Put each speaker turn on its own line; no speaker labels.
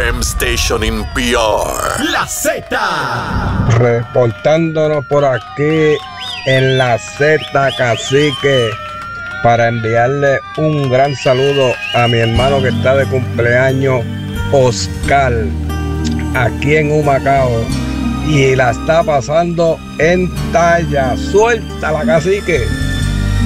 FM station in PR.
La Z.
Reportándonos por aquí en la Z, Cacique, para enviarle un gran saludo a mi hermano que está de cumpleaños, Oscar, aquí en Humacao, y la está pasando en talla. Suéltala, Cacique.